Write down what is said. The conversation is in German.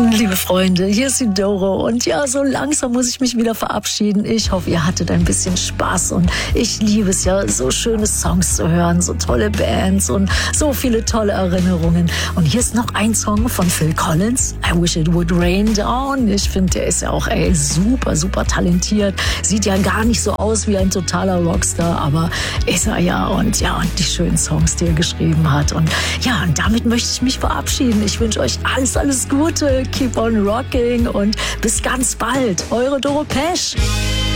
Liebe Freunde, hier ist die Doro und ja, so langsam muss ich mich wieder verabschieden. Ich hoffe, ihr hattet ein bisschen Spaß und ich liebe es ja, so schöne Songs zu hören, so tolle Bands und so viele tolle Erinnerungen. Und hier ist noch ein Song von Phil Collins, I Wish It Would Rain Down. Ich finde, der ist ja auch super, super talentiert. Sieht ja gar nicht so aus wie ein totaler Rockstar, aber ist er ja. Und die schönen Songs, die er geschrieben hat. Und ja, und damit möchte ich mich verabschieden. Ich wünsche euch alles Gute. Keep on rocking und bis ganz bald. Eure Doro Pesch.